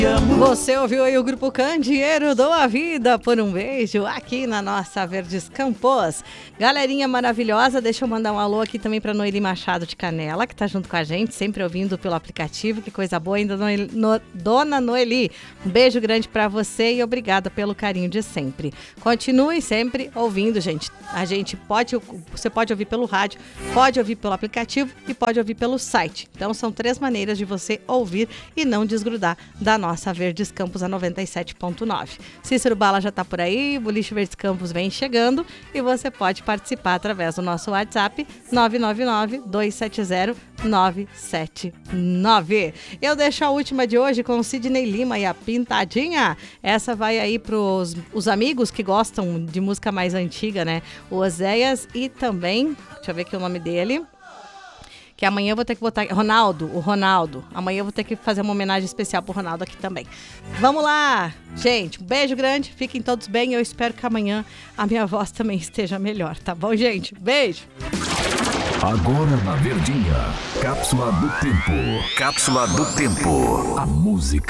Você ouviu aí o Grupo Candeeiro, Dou a Vida por um Beijo, aqui na nossa Verdes Campos. Galerinha maravilhosa, deixa eu mandar um alô aqui também para Noeli Machado de Canela, que tá junto com a gente, sempre ouvindo pelo aplicativo, que coisa boa ainda, Dona Noeli. Um beijo grande para você e obrigada pelo carinho de sempre. Continue sempre ouvindo, gente. Você pode ouvir pelo rádio, pode ouvir pelo aplicativo e pode ouvir pelo site. Então são 3 maneiras de você ouvir e não desgrudar da nossa Verdes Campos a 97.9. Cícero Bala já está por aí, o Boliche Verdes Campos vem chegando e você pode participar através do nosso WhatsApp 999-270-979. Eu deixo a última de hoje com o Sidney Lima e a Pintadinha. Essa vai aí para os amigos que gostam de música mais antiga, né? O Oséias e também, deixa eu ver aqui o nome dele, que amanhã eu vou ter que botar... o Ronaldo. Amanhã eu vou ter que fazer uma homenagem especial pro Ronaldo aqui também. Vamos lá, gente. Um beijo grande. Fiquem todos bem. Eu espero que amanhã a minha voz também esteja melhor, tá bom, gente? Beijo. Agora na Verdinha. Cápsula do Tempo. Cápsula do Tempo. A música